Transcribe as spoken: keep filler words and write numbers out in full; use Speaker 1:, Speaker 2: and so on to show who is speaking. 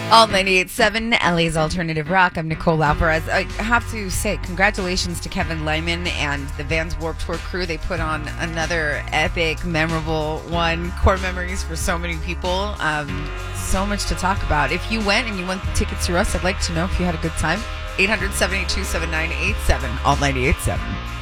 Speaker 1: Alt ninety-eight point seven, L A's Alternative Rock. I'm Nicole Alvarez. I have to say congratulations to Kevin Lyman and the Vans Warped Tour crew. They put on another epic, memorable one. Core memories for so many people. Um, so much to talk about. If you went and you won tickets through us, I'd like to know if you had a good time. eight hundred, seven eight two, seven nine eight seven, Alt ninety-eight point seven.